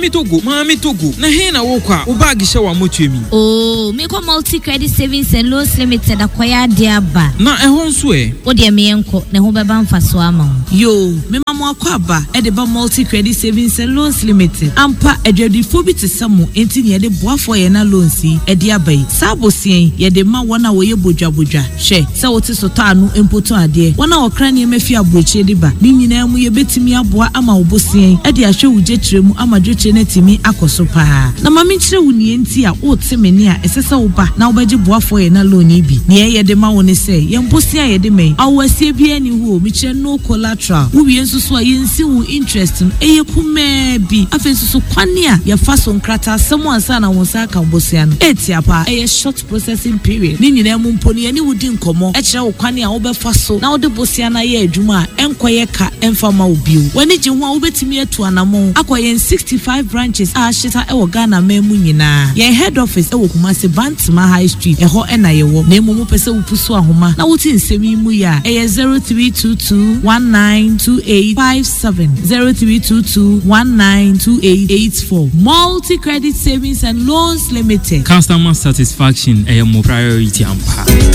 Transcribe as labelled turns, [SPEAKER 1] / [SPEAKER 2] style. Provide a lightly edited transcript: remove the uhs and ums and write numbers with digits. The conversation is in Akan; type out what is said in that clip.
[SPEAKER 1] Mami Togo. Na he na wokwa. Wo bag hye wa motuemi.
[SPEAKER 2] Oh, me ko Multi Credit Savings and Loans Limited akwaya dia ba.
[SPEAKER 1] Na ehon so
[SPEAKER 2] Wo de me enko na ho beba mfaso ama.
[SPEAKER 3] Yo, me mama akwa ba e de ba Multi Credit Savings and Loans Limited. Ampa edwadifo bi te samu enti ne de boafo ye na loans yi e de abai. Sabosien ye de ma wona wo ye bodwabodwa. Hwe, se wo te so ta no empoto ade. Wona okra ne mefi aboche de ba. Ni nyina mu ye betimi aboa ama obosien e de ahwe wuje tremu ama dwoche na timi akoso pa. Na mami kire wo ni enti a wo te meni a esese wo ba na wo beje boafo ye na loan yi bi. Ne ye de ma wo ne se ye mposia ye de men. Awasie bi ani hu mi kire no collateral. Wo bi ensusu a ye nsi wo interest no eye kuma bi. Afensusu kwane a ye fa so nkrata asem ansa na won sa ka bosia no. Etiapa eye short processing period. Ni nyina mu mponi ani wudi nkomo. E kire wo kwane a wo be fa so na wo de bosia na ye adwuma a enkoye ka enfama obiu. Wani je ho a wo betimi atu anamo. Akoye 65 branches a shita e wo Ghana memu nyina. Ye head office e wo Kumasi Bantima High Street e ho e na ye wo. Na emu pese wo pusu ahoma. Na wo ti nsemi mu ya e 0322192857 0322192884. Multi Credit Savings and Loans Limited.
[SPEAKER 1] Customer satisfaction e mo priority ampa.